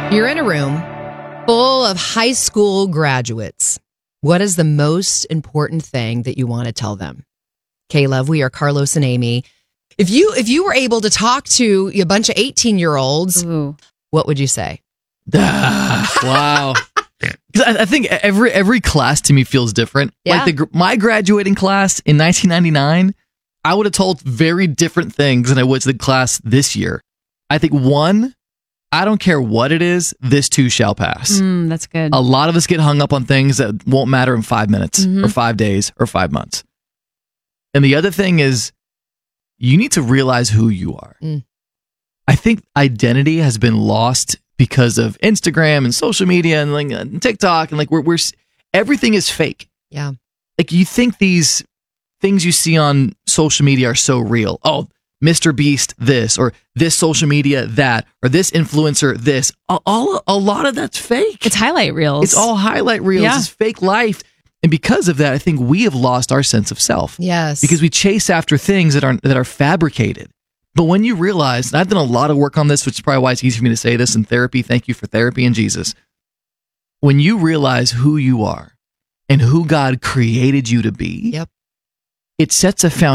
You're in a room full of high school graduates. What is the most important thing that you want to tell them? Caleb, we are Carlos and Amy. If you were able to talk to a bunch of 18-year-olds, what would you say? Wow. Because I think every class to me feels different. Yeah. Like my graduating class in 1999, I would have told very different things than I would to the class this year. I think one, I don't care what it is, this too shall pass. That's good. A lot of us get hung up on things that won't matter in 5 minutes or 5 days or 5 months. And the other thing is, you need to realize who you are. I think identity has been lost because of Instagram and social media and like TikTok, and like we're everything is fake. Yeah. Like you think these things you see on social media are so real. Oh, Mr. Beast this, or this social media that, or this influencer this. A lot of that's fake. It's highlight reels. It's all highlight reels. Yeah. It's fake life. And because of that, I think we have lost our sense of self. Yes. Because we chase after things that are fabricated. But when you realize, and I've done a lot of work on this, which is probably why it's easy for me to say this in therapy. Thank you for therapy and Jesus. When you realize who you are and who God created you to be, Yep. it sets a foundation